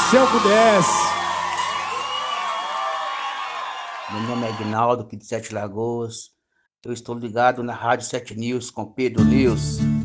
Se eu pudesse. Meu nome é Aguinaldo, aqui de Sete Lagoas. Eu estou ligado na Rádio 7 News com Pedro News.